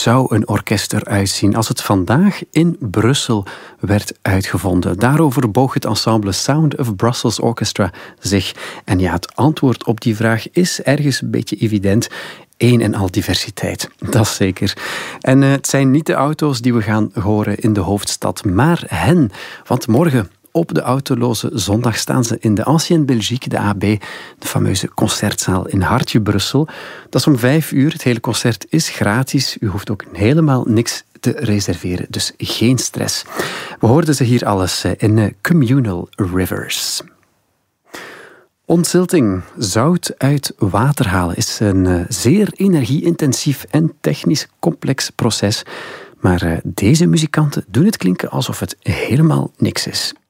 zou een orkest eruit zien als het vandaag in Brussel werd uitgevonden? Daarover boog het ensemble Sound of Brussels Orchestra zich. En ja, het antwoord op die vraag is ergens een beetje evident. Een en al diversiteit, dat is zeker. En het zijn niet de auto's die we gaan horen in de hoofdstad, maar hen. Want morgen op de autoloze zondag staan ze in de Ancienne Belgique, de AB, de fameuze concertzaal in Hartje, Brussel. Dat is om 5:00. Het hele concert is gratis. U hoeft ook helemaal niks te reserveren, dus geen stress. We hoorden ze hier alles in Communal Rivers. Ontzilting, zout uit water halen, is een zeer energie-intensief en technisch complex proces. Maar deze muzikanten doen het klinken alsof het helemaal niks is.